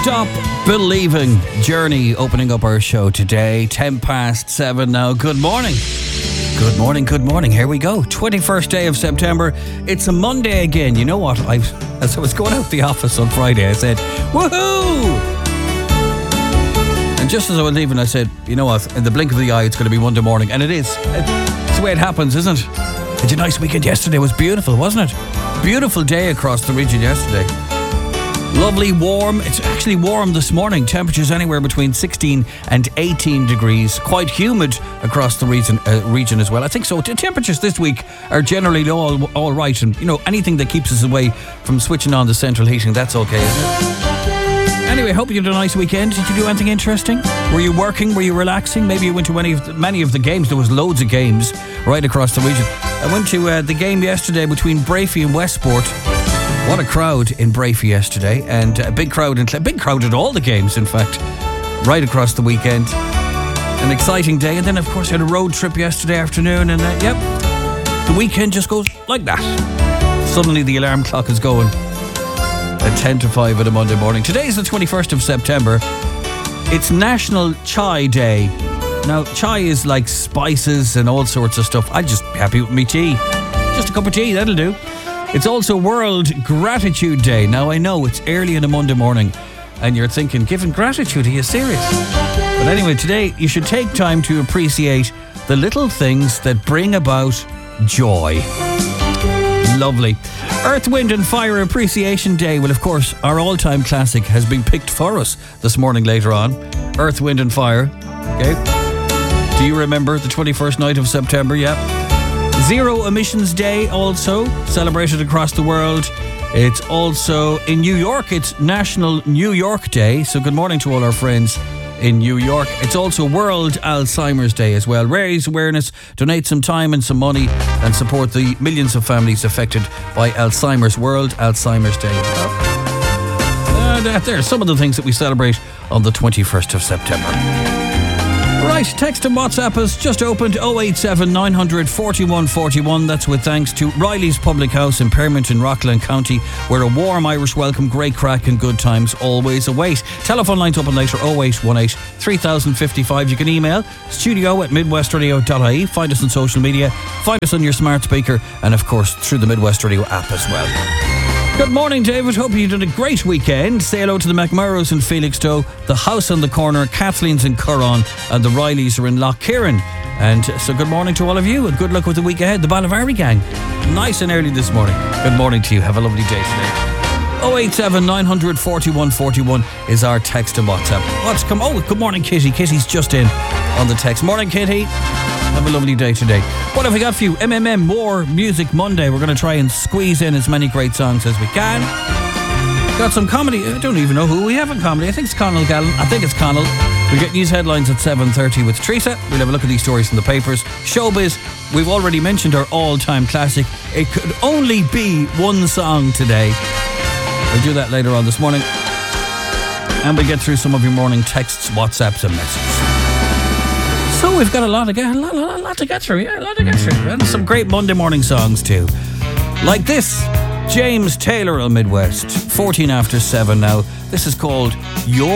Stop Believing. Journey opening up our show today. 7:10 now. Good morning. Good morning, good morning. Here we go. 21st day of September. It's a Monday again. You know what? As I was going out the office on Friday, I said, woohoo! And just as I was leaving, I said, you know what? In the blink of the eye, it's going to be Monday morning. And it is. It's the way it happens, isn't it? Had a nice weekend yesterday. It was beautiful, wasn't it? Beautiful day across the region yesterday. Lovely, warm. It's actually warm this morning. Temperatures anywhere between 16 and 18 degrees. Quite humid across the region as well. I think so. The temperatures this week are generally all right. And, you know, anything that keeps us away from switching on the central heating, that's okay, isn't it? Anyway, hope you had a nice weekend. Did you do anything interesting? Were you working? Were you relaxing? Maybe you went to many of the games. There was loads of games right across the region. I went to the game yesterday between Brafey and Westport. What a crowd in Brafey yesterday, and a big crowd at all the games, in fact, right across the weekend. An exciting day, and then of course I had a road trip yesterday afternoon, and the weekend just goes like that. Suddenly the alarm clock is going at 10 to 5 on a Monday morning. Today is the 21st of September. It's National Chai Day. Now, chai is like spices and all sorts of stuff. I'm just happy with me tea. Just a cup of tea, that'll do. It's also World Gratitude Day. Now, I know it's early on a Monday morning and you're thinking, giving gratitude, are you serious? But anyway, today you should take time to appreciate the little things that bring about joy. Lovely. Earth, Wind and Fire Appreciation Day. Well, of course, our all-time classic has been picked for us this morning later on. Earth, Wind and Fire. Okay. Do you remember the 21st night of September? Yeah. Zero Emissions Day also celebrated across the world. It's also in New York. It's National New York Day. So good morning to all our friends in New York. It's also World Alzheimer's Day as well. Raise awareness, donate some time and some money and support the millions of families affected by Alzheimer's. World Alzheimer's Day. There are some of the things that we celebrate on the 21st of September. Right, text and WhatsApp has just opened 087 900 4141. That's with thanks to Riley's Public House in Permont in Rockland County, where a warm Irish welcome, great crack and good times always await. Telephone lines open later 0818 3055. You can email studio@midwestradio.ie. Find us on social media, find us on your smart speaker, and of course through the Midwest Radio app as well. Good morning, David. Hope you did a great weekend. Say hello to the McMurrows in Felixstowe, the House on the Corner, Kathleen's in Curran, and the Rileys are in Lough Kieran. And so good morning to all of you, and good luck with the week ahead. The Ballyvarry gang, nice and early this morning. Good morning to you. Have a lovely day today. 087 900 4141 is our text and WhatsApp. Good morning, Kitty. Kitty's just in on the text. Morning, Kitty. Have a lovely day today. What have we got for you? More Music Monday. We're going to try and squeeze in as many great songs as we can. Got some comedy. I don't even know who we have in comedy. I think it's Conal Gallen. I think it's Conal. We get news headlines at 7:30 with Teresa. We'll have a look at these stories in the papers. Showbiz. We've already mentioned our all-time classic. It could only be one song today. We'll do that later on this morning. And we'll get through some of your morning texts, WhatsApps and messages. So we've got a lot to get through. Yeah, a lot to get through. And some great Monday morning songs too. Like this, James Taylor on Midwest. 14 after 7 now. This is called Your